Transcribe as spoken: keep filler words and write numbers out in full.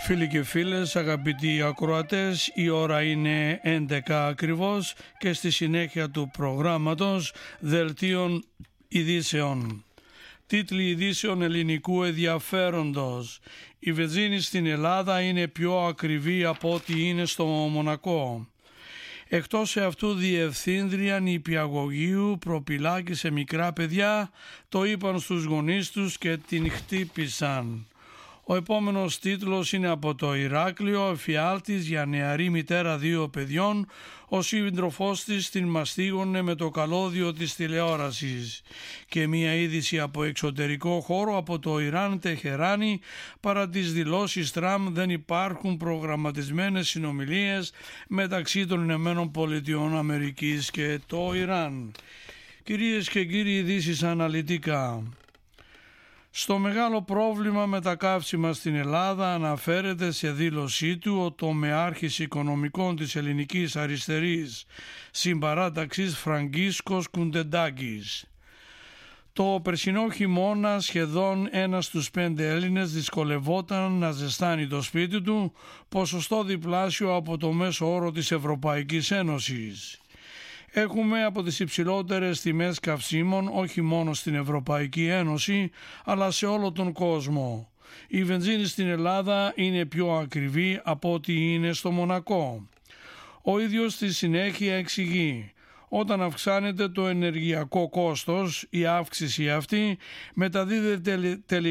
Φίλοι και φίλες, αγαπητοί ακροατές, η ώρα είναι έντεκα ακριβώς και στη συνέχεια του προγράμματος δελτίων ειδήσεων. Τίτλοι ειδήσεων ελληνικού ενδιαφέροντος. Η βενζίνη στην Ελλάδα είναι πιο ακριβή από ό,τι είναι στο Μονακό. Εκτός αυτού, διευθύντρια νηπιαγωγείου προπυλάκησε μικρά παιδιά, το είπαν στους γονείς τους και την χτύπησαν. Ο επόμενος τίτλος είναι από το Ηράκλειο. Εφιάλτης για νεαρή μητέρα δύο παιδιών, ο σύντροφός της την μαστίγωνε με το καλώδιο της τηλεόρασης. Και μια είδηση από εξωτερικό χώρο από το Ιράν Τεχεράνη. Παρά τις δηλώσεις Τραμπ δεν υπάρχουν προγραμματισμένες συνομιλίες μεταξύ των Ηνωμένων Πολιτειών Αμερικής και το Ιράν. Κυρίες και κύριοι, ειδήσεις αναλυτικά. Στο μεγάλο πρόβλημα με τα καύσιμα στην Ελλάδα αναφέρεται σε δήλωσή του ο τομεάρχης οικονομικών της ελληνικής αριστερής συμπαράταξης Φραγκίσκος Κουντεντάκης. Το περσινό χειμώνα σχεδόν ένας στους πέντε Έλληνες δυσκολευόταν να ζεστάνει το σπίτι του, ποσοστό διπλάσιο από το μέσο όρο της Ευρωπαϊκής Ένωσης. Έχουμε από τις υψηλότερες τιμές καυσίμων όχι μόνο στην Ευρωπαϊκή Ένωση αλλά σε όλο τον κόσμο. Η βενζίνη στην Ελλάδα είναι πιο ακριβή από ό,τι είναι στο Μονακό. Ο ίδιος στη συνέχεια εξηγεί: όταν αυξάνεται το ενεργειακό κόστος, η αύξηση αυτή μεταδίδεται τελικά